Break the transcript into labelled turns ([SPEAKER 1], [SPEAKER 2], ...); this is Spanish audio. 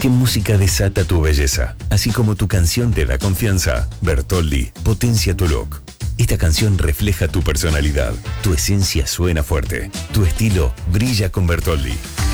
[SPEAKER 1] Porque música desata tu belleza, así como tu canción te da confianza. Bertoldi potencia tu look. Esta canción refleja tu personalidad, tu esencia suena fuerte, tu estilo brilla con Bertoldi.